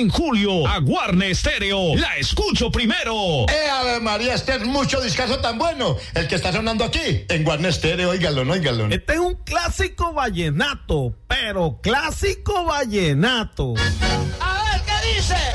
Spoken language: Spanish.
en julio a Guarne Stereo. La escucho primero. Ave María, este es mucho discazo tan bueno. El que está sonando aquí, en Guarne Stereo, óigalo. Este es un clásico vallenato, pero clásico vallenato. A ver, ¿qué dice?